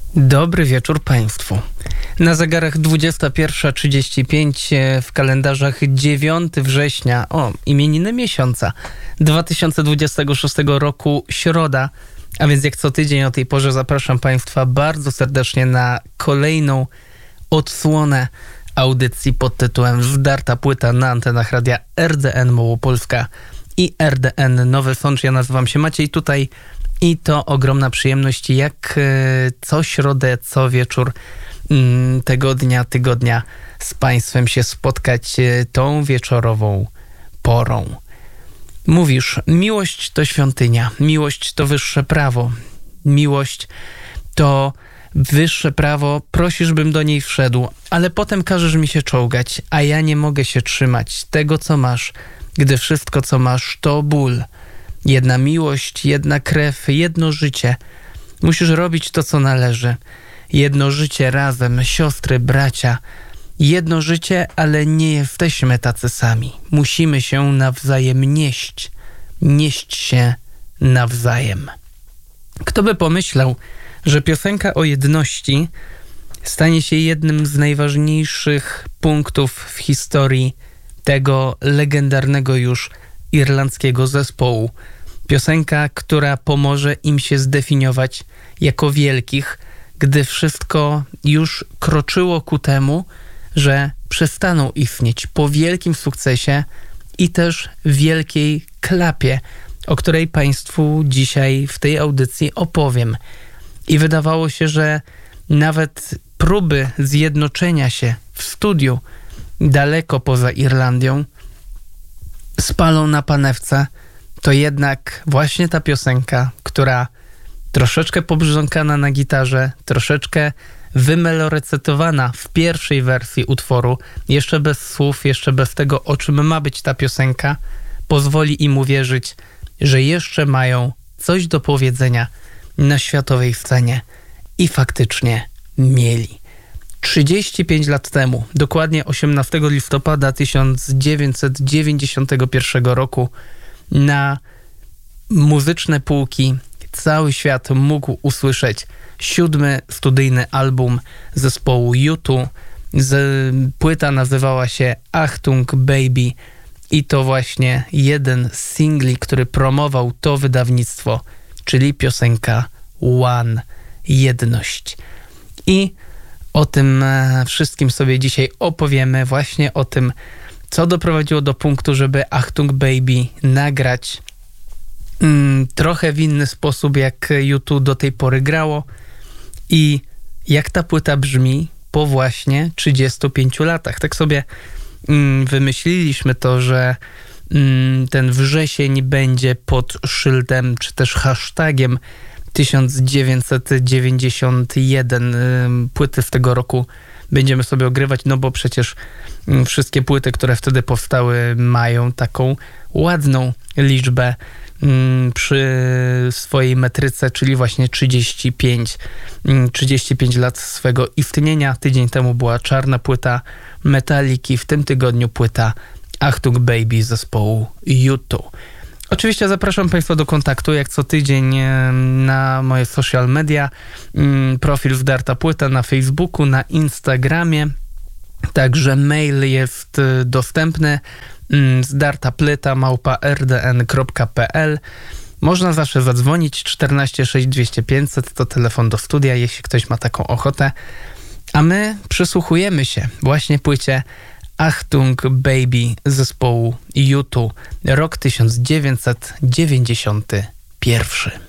Dobry wieczór Państwu. Na zegarach 21:35, w kalendarzach 9 września, imieniny miesiąca 2026 roku, środa, a więc jak co tydzień o tej porze zapraszam Państwa bardzo serdecznie na kolejną odsłonę audycji pod tytułem Zdarta płyta na antenach radia RDN Małopolska i RDN Nowy Sącz. Ja nazywam się Maciej tutaj i to ogromna przyjemność, jak co środę, co wieczór tygodnia z Państwem się spotkać tą wieczorową porą. Mówisz, miłość to świątynia, miłość to wyższe prawo, miłość to wyższe prawo, prosisz, bym do niej wszedł, ale potem każesz mi się czołgać, a ja nie mogę się trzymać tego, co masz, gdy wszystko, co masz, to ból. Jedna miłość, jedna krew, jedno życie. Musisz robić to, co należy. Jedno życie razem, siostry, bracia. Jedno życie, ale nie jesteśmy tacy sami. Musimy się nawzajem nieść się nawzajem. Kto by pomyślał, że piosenka o jedności stanie się jednym z najważniejszych punktów w historii tego legendarnego już irlandzkiego zespołu. Piosenka, która pomoże im się zdefiniować jako wielkich, gdy wszystko już kroczyło ku temu, że przestaną istnieć po wielkim sukcesie i też wielkiej klapie, o której Państwu dzisiaj w tej audycji opowiem. I wydawało się, że nawet próby zjednoczenia się w studiu daleko poza Irlandią spalą na panewce, to jednak właśnie ta piosenka, która troszeczkę pobrzdąkana na gitarze, troszeczkę wymelorecytowana w pierwszej wersji utworu, jeszcze bez słów, jeszcze bez tego, o czym ma być ta piosenka, pozwoli im uwierzyć, że jeszcze mają coś do powiedzenia na światowej scenie. I faktycznie mieli. 35 lat temu, dokładnie 18 listopada 1991 roku, na muzyczne półki cały świat mógł usłyszeć 7. studyjny album zespołu U2. Płyta nazywała się Achtung Baby i to właśnie jeden z singli, który promował to wydawnictwo, czyli piosenka One, jedność. I o tym wszystkim sobie dzisiaj opowiemy, właśnie o tym, co doprowadziło do punktu, żeby Achtung Baby nagrać trochę w inny sposób, jak U2 do tej pory grało i jak ta płyta brzmi po właśnie 35 latach. Tak sobie wymyśliliśmy to, że ten wrzesień będzie pod szyldem, czy też hashtagiem 1991. Płyty z tego roku będziemy sobie ogrywać, no bo przecież wszystkie płyty, które wtedy powstały, mają taką ładną liczbę przy swojej metryce, czyli właśnie 35 lat swego istnienia. Tydzień temu była czarna płyta Metaliki, w tym tygodniu płyta Achtung Baby zespołu U2. Oczywiście zapraszam Państwa do kontaktu, jak co tydzień, na moje social media. Profil Zdarta Płyta na Facebooku, na Instagramie. Także mail jest dostępny zdartaplyta@rdn.pl. Można zawsze zadzwonić 14 6 200 500, to telefon do studia, jeśli ktoś ma taką ochotę. A my przysłuchujemy się właśnie płycie Achtung Baby zespołu U2, rok 1991.